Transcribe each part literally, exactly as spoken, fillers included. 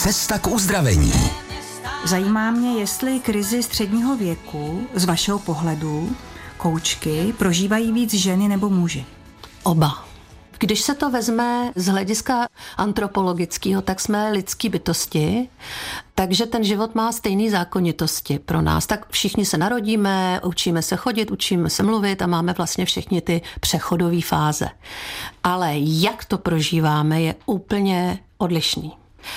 Cesta k uzdravení. Zajímá mě, jestli krizi středního věku z vašeho pohledu koučky prožívají víc ženy nebo muži. Oba. Když se to vezme z hlediska antropologického, tak jsme lidský bytosti, takže ten život má stejné zákonitosti pro nás. Tak všichni se narodíme, učíme se chodit, učíme se mluvit a máme vlastně všechny ty přechodové fáze. Ale jak to prožíváme, je úplně odlišný.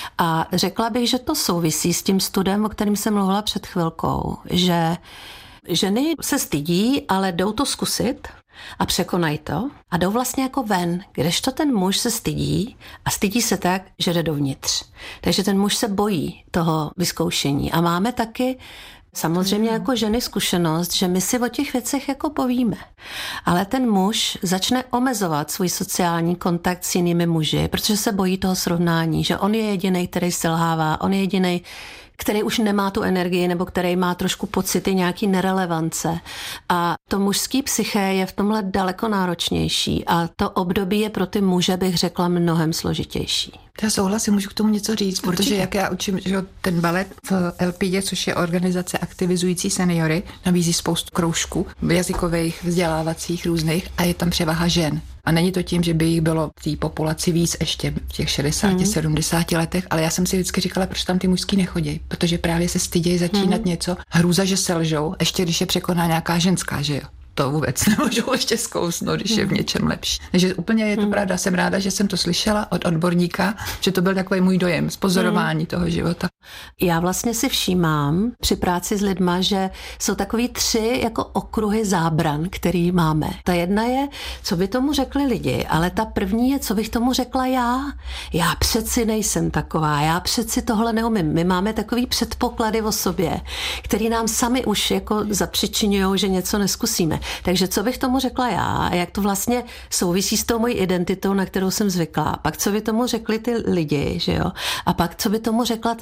A řekla bych, že to souvisí s tím studem, o kterém jsem mluvila před chvilkou, že ženy se stydí, ale jdou to zkusit a překonají to a jdou vlastně jako ven, kdežto ten muž se stydí a stydí se tak, že jde dovnitř. Takže ten muž se bojí toho vyzkoušení a máme taky samozřejmě jako ženy zkušenost, že my si o těch věcech jako povíme. Ale ten muž začne omezovat svůj sociální kontakt s jinými muži, protože se bojí toho srovnání, že on je jedinej, který selhává, on je jedinej, který už nemá tu energii nebo který má trošku pocity nějaký nerelevance. A to mužský psyché je v tomhle daleko náročnější a to období je pro ty muže, bych řekla, mnohem složitější. Já souhlasím, můžu k tomu něco říct, Určitě. Protože jak já učím, že ten balet v el pé dé, což je organizace aktivizující seniory, nabízí spoustu kroužků jazykových, vzdělávacích, různých a je tam převaha žen. A není to tím, že by jich bylo v té populaci víc ještě v těch šedesáti, mm. sedmdesáti letech, ale já jsem si vždycky říkala, proč tam ty mužský nechodí, protože právě se stydějí začínat mm. něco, hrůza, že selžou, ještě když je překoná nějaká ženská, že jo. To vůbec nemůžou ještě zkousnout, když je v něčem lepší. Takže úplně je to hmm. pravda. Jsem ráda, že jsem to slyšela od odborníka, že to byl takový můj dojem z pozorování hmm. toho života. Já vlastně si všímám při práci s lidma, že jsou takový tři jako okruhy zábran, který máme. Ta jedna je, co by tomu řekli lidi, ale ta první je, co bych tomu řekla já. Já přeci nejsem taková, já přeci tohle neumím. My máme takový předpoklady o sobě, který nám sami už jako zapřičiňujou, že něco neskusíme. Takže co bych tomu řekla já a jak to vlastně souvisí s tou mojí identitou, na kterou jsem zvyklá. Pak co by tomu řekli ty lidi, že jo? A pak co by tomu řekla ta